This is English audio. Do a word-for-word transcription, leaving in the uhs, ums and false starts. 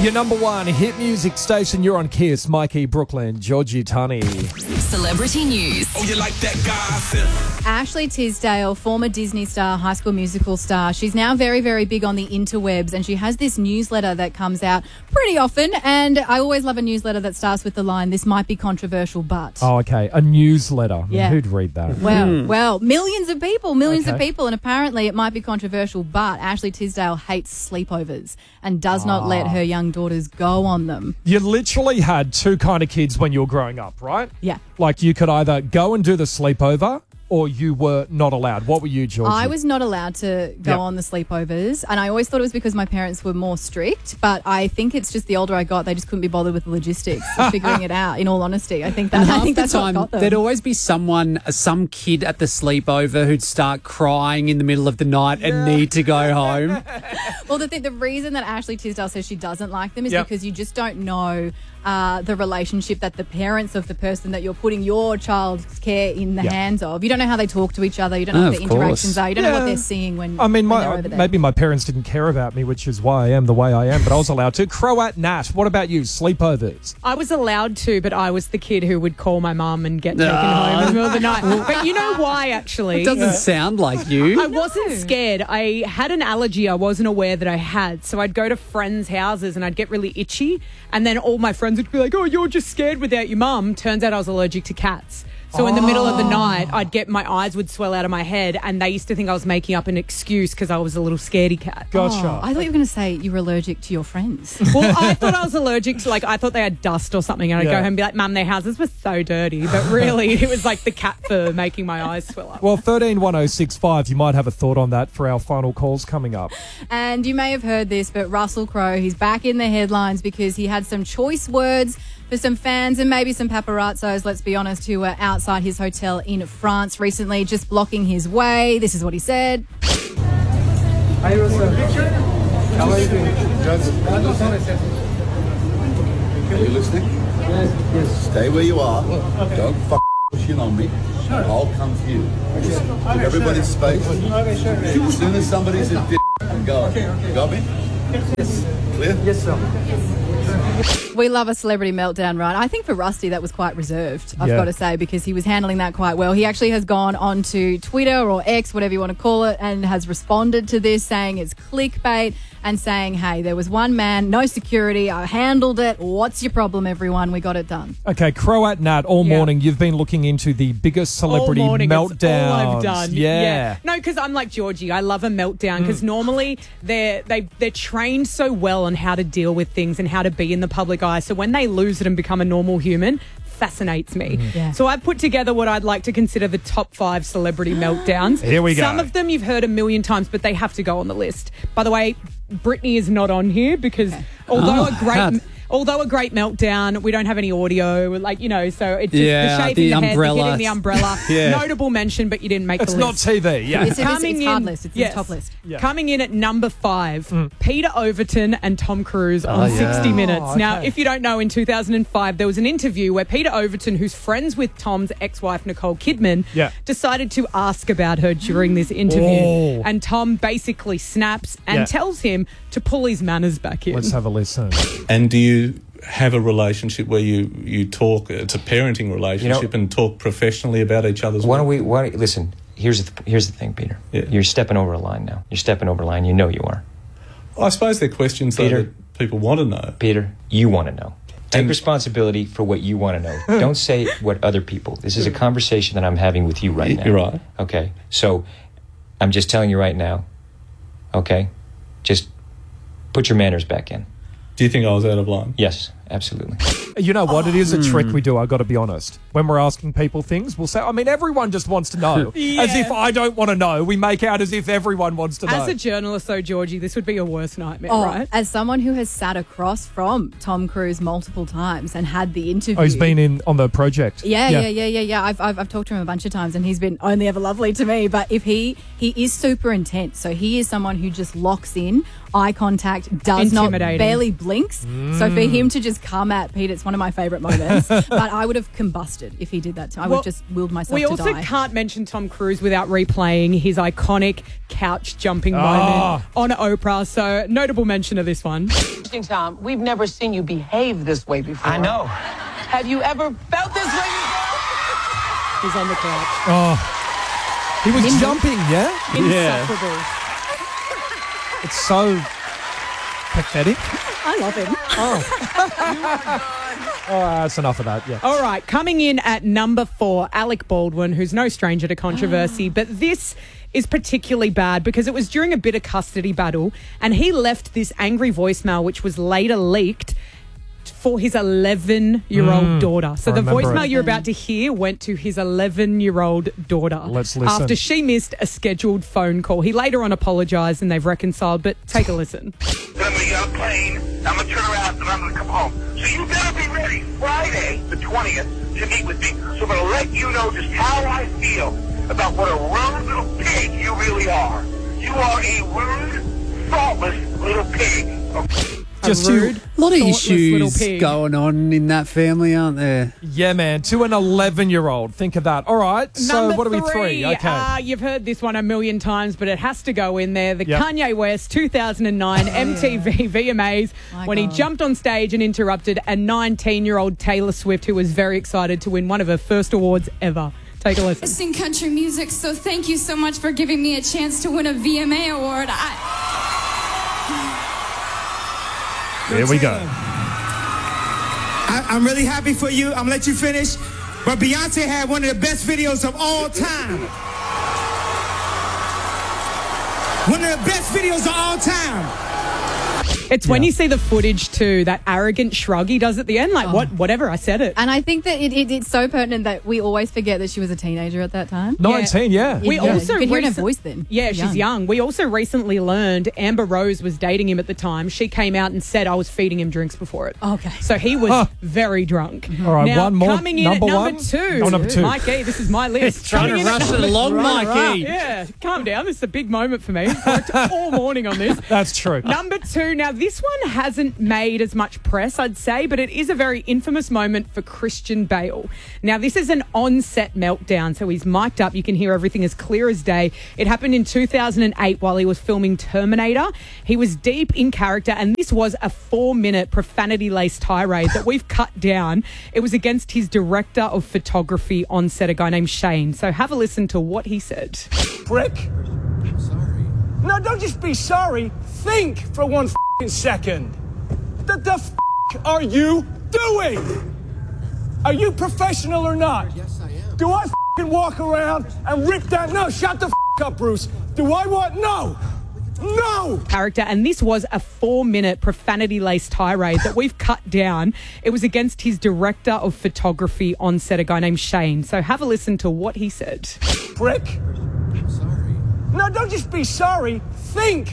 Your number one hit music station. You're on Kiss. Mikey, Brooklyn, Georgie, Tunney. Celebrity news. Oh, you like that gossip? Ashley Tisdale, former Disney star, High School Musical star. She's now very, very big on the interwebs, and she has this newsletter that comes out pretty often. And I always love a newsletter that starts with the line, "This might be controversial, but..." Oh, okay. A newsletter. I mean, Yeah. who'd read that? Well, mm. well, millions of people, millions Okay. of people, and apparently it might be controversial, but Ashley Tisdale hates sleepovers and does not let her young daughters go on them. You literally had two kind of kids when you were growing up, right? Yeah. Like you could either go and do the sleepover or you were not allowed. What were you, Georgie? I was not allowed to go Yep. on the sleepovers, and I always thought it was because my parents were more strict, but I think it's just the older I got, they just couldn't be bothered with the logistics of figuring it out, in all honesty. I think that And I half think the that's time, what got them. there'd always be someone, uh, some kid at the sleepover who'd start crying in the middle of the night and need to go home. Well, the, thing, the reason that Ashley Tisdale says she doesn't like them is Yep. because you just don't know uh, the relationship that the parents of the person that you're putting your child's care in the Yep. hands of. You don't know how they talk to each other. You don't know Oh, what of their interactions course. are. You don't know what Yeah. they're seeing when, I mean, when my, they're over there. maybe my parents didn't care about me, which is why I am the way I am, but I was allowed to. Croat Nat, what about you? Sleepovers? I was allowed to, but I was the kid who would call my mum and get taken home in the middle of the night. But you know why, actually? It doesn't sound like you. I wasn't scared. I had an allergy I wasn't aware that I had. So I'd go to friends' houses and I'd get really itchy. And then all my friends would be like, "Oh, you're just scared without your mum." Turns out I was allergic to cats. So in the middle of the night, I'd get, my eyes would swell out of my head, and they used to think I was making up an excuse because I was a little scaredy cat. Gotcha. Oh, I thought you were going to say you were allergic to your friends. Well, I thought I was allergic to, like, I thought they had dust or something, and I'd Yeah. go home and be like, "Mum, their houses were so dirty." But really, it was like the cat fur making my eyes swell up. Well, thirteen one oh six five, you might have a thought on that for our final calls coming up. And you may have heard this, but Russell Crowe, he's back in the headlines because he had some choice words for some fans and maybe some paparazzos, let's be honest, who were outside his hotel in France recently, just blocking his way. This is what he said. Hi, Russell. How are you doing? Are you listening? Yes, yes. Stay where you are. Don't f*** push in on me. I'll come to you. Just give everybody space. Okay, sure. As soon as somebody's a dick, go. Got me? Yes. Clear? Yes, sir. We love a celebrity meltdown, right? I think for Rusty that was quite reserved, I've Yeah. got to say, because he was handling that quite well. He actually has gone onto Twitter or X, whatever you want to call it, and has responded to this saying it's clickbait and saying, hey, there was one man, no security, I handled it. What's your problem, everyone? We got it done. Okay, Croat Nat, all Yeah. morning you've been looking into the biggest celebrity all morning, meltdowns. It's all I've done. Yeah. No, because I'm like Georgie. I love a meltdown because normally they're they they're trained so well on how to deal with things and how to be in the public eye. So when they lose it and become a normal human, fascinates me. Yeah. So I've put together what I'd like to consider the top five celebrity meltdowns. Here we go. Some of them you've heard a million times, but they have to go on the list. By the way, Britney is not on here because although Oh, a great. how- Although a great meltdown, we don't have any audio, like, you know, so it's just Yeah, the shaving the the, head, the umbrella. hitting the umbrella. Yeah. Notable mention, but you didn't make It's the not list. T V, yeah. It's, it's, Coming it's hard in- list. It's yes. the top list. Yeah. Coming in at number five, Peter Overton and Tom Cruise on yeah. sixty minutes. Oh, Now, okay. if you don't know, in two thousand five, there was an interview where Peter Overton, who's friends with Tom's ex-wife, Nicole Kidman, Yeah. decided to ask about her during this interview. Oh. And Tom basically snaps and Yeah. tells him to pull his manners back in. Let's have a listen. And do you have a relationship where you, you talk, it's a parenting relationship, and talk professionally about each other's Why work? don't we? Why, listen, here's the here's the thing, Peter. Yeah. You're stepping over a line now. You're stepping over a line. You know you are. I suppose they're questions though Peter. that people want to know. Peter, you want to know. Take And- responsibility for what you want to know. Don't say what other people. This is a conversation that I'm having with you right now. You're right. Okay. So I'm just telling you right now. Okay. Just put your manners back in. Do you think I was out of line? Yes, absolutely. You know what? It is a trick we do, I've got to be honest. When we're asking people things, we'll say, I mean, everyone just wants to know. As if I don't want to know. We make out as if everyone wants to know. As a journalist, though, Georgie, this would be your worst nightmare, Oh, right? as someone who has sat across from Tom Cruise multiple times and had the interview. Oh, he's been in on the project. Yeah, yeah, yeah, yeah, yeah. I've, I've I've talked to him a bunch of times, and he's been only ever lovely to me. But if he he is super intense, so he is someone who just locks in, eye contact, does not Intimidating. barely blinks. So for him to just just come at Pete. It's one of my favourite moments. But I would have combusted if he did that to me. I would Well, have just willed myself We to also die. can't mention Tom Cruise without replaying his iconic couch jumping Oh. moment on Oprah. So, notable mention of this one. Interesting, Tom. We've never seen you behave this way before. I know. Have you ever felt this way before? He's on the couch. Oh, he was jumping, yeah? Insufferable. It's so pathetic. I love him. Oh, that's enough of that, yeah. All right, coming in at number four, Alec Baldwin, who's no stranger to controversy, but this is particularly bad because it was during a bit of custody battle and he left this angry voicemail which was later leaked for his eleven-year-old Mm, daughter. So I the remember voicemail it. you're about to hear went to his eleven-year-old daughter. Let's listen. After she missed a scheduled phone call. He later on apologised and they've reconciled, but take a listen. I'm gonna get on a plane, I'm gonna turn around and I'm gonna come home. So you better be ready Friday, the twentieth, to meet with me. So I'm gonna let you know just how I feel about what a rude little pig you really are. You are a rude, thoughtless little pig. Okay? Just rude, you. A lot of thoughtless little issues pig. going on in that family, aren't there? Yeah, man. To an eleven-year-old. Think of that. All right. So Number what are we, three, three? Okay. Uh, you've heard this one a million times, but it has to go in there. The Yep. Kanye West two thousand nine M T V V M As My when he God. jumped on stage and interrupted a nineteen-year-old Taylor Swift who was very excited to win one of her first awards ever. Take a listen. I sing country music, so thank you so much for giving me a chance to win a V M A award. I- Here we go. I, I'm really happy for you. I'm gonna let you finish. But Beyonce had one of the best videos of all time. One of the best videos of all time. It's when you see the footage too, that arrogant shrug he does at the end, like, what, whatever, I said it. And I think that it, it, it's so pertinent that we always forget that she was a teenager at that time. nineteen, yeah. We Yeah, also you could hear in her recent- voice then. Yeah, She's she's young. We also recently learned Amber Rose was dating him at the time. She came out and said I was feeding him drinks before it. Okay. So he was Huh. very drunk. All right, now, one more. Coming in Number at number one? two. Oh, number two. Mikey, this is my list. Trying Coming to in at rush it number- along, Right, Mikey. right. Yeah, calm down. This is a big moment for me. Worked all morning on this. That's true. Number two. Now, this one hasn't made as much press, I'd say, but it is a very infamous moment for Christian Bale. Now, this is an on-set meltdown, so he's mic'd up. You can hear everything as clear as day. It happened in two thousand eight while he was filming Terminator. He was deep in character, and this was a four-minute profanity-laced tirade that we've cut down. It was against his director of photography on set, a guy named Shane. So have a listen to what he said. Brick. I'm sorry. No, don't just be sorry. Think for one f***ing second. What the f*** are you doing? Are you professional or not? Yes, I am. Do I f***ing walk around and rip that? No, shut the f*** up, Bruce. Do I want? No. No! Character, and this was a four-minute profanity-laced tirade that we've cut down. It was against his director of photography on set, a guy named Shane. So have a listen to what he said. Brick. I'm sorry. No, don't just be sorry. Think